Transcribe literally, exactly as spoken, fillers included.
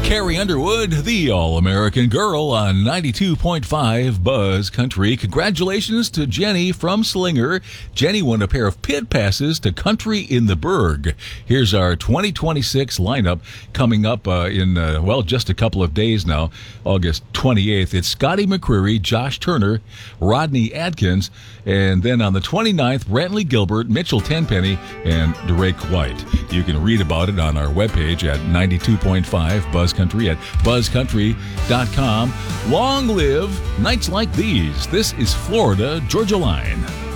Carrie Underwood, the All-American Girl on ninety-two point five Buzz Country. Congratulations to Jenny from Slinger. Jenny won a pair of pit passes to Country in the Berg. Here's our twenty twenty-six lineup coming up uh, in, uh, well, just a couple of days now, August twenty-eighth. It's Scotty McCreery, Josh Turner, Rodney Adkins, and then on the twenty-ninth, Brantley Gilbert, Mitchell Tenpenny, and Drake White. You can read about it on our webpage at ninety-two point five Buzz Country at buzz country dot com. Long live nights like these. This is Florida Georgia Line.